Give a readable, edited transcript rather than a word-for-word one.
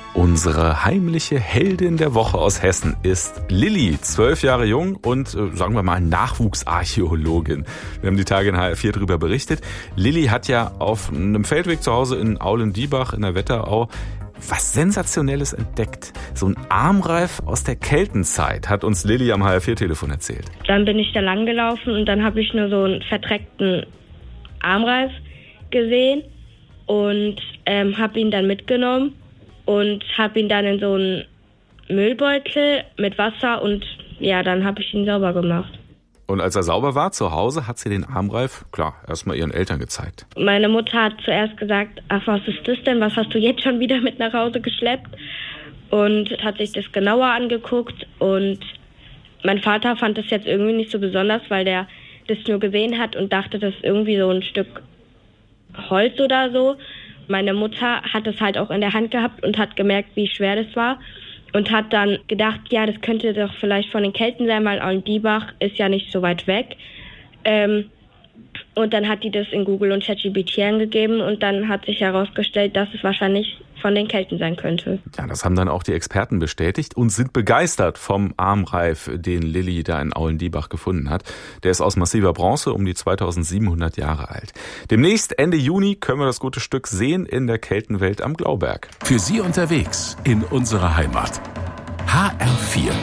Unsere heimliche Heldin der Woche aus Hessen ist Lilly, 12 Jahre jung und, sagen wir mal, Nachwuchsarchäologin. Wir haben die Tage in HR4 darüber berichtet. Lilly hat ja auf einem Feldweg zu Hause in Aulen-Diebach in der Wetterau was Sensationelles entdeckt. So ein Armreif aus der Keltenzeit, hat uns Lilly am HR4-Telefon erzählt. Dann bin ich da lang gelaufen und dann habe ich nur so einen verdreckten Armreif gesehen und habe ihn dann mitgenommen und habe ihn dann in so einen Müllbeutel mit Wasser und ja, dann habe ich ihn sauber gemacht. Und als er sauber war zu Hause, hat sie den Armreif, klar, erstmal ihren Eltern gezeigt. Meine Mutter hat zuerst gesagt, ach, was ist das denn? Was hast du jetzt schon wieder mit nach Hause geschleppt? Und hat sich das genauer angeguckt und mein Vater fand das jetzt irgendwie nicht so besonders, weil der das nur gesehen hat und dachte, das ist irgendwie so ein Stück Holz oder so. Meine Mutter hat es halt auch in der Hand gehabt und hat gemerkt, wie schwer das war. Und hat dann gedacht, ja, das könnte doch vielleicht von den Kelten sein, weil Aulen-Diebach ist ja nicht so weit weg. Und dann hat die das in Google und ChatGPT eingegeben und dann hat sich herausgestellt, dass es wahrscheinlich von den Kelten sein könnte. Ja, das haben dann auch die Experten bestätigt und sind begeistert vom Armreif, den Lilly da in Aulen-Diebach gefunden hat. Der ist aus massiver Bronze, um die 2700 Jahre alt. Demnächst, Ende Juni, können wir das gute Stück sehen in der Keltenwelt am Glauberg. Für Sie unterwegs in unserer Heimat. HR4